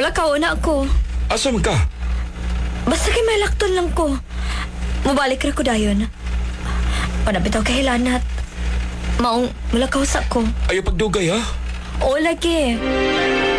Malakaw na ako. Asa man ka? Basta kay may lakton lang ko. Mubalik ra ko dayon. Panabitaw kahilanat. Maong malakaw sa ko. Ayaw pagdugay ha? O lagi.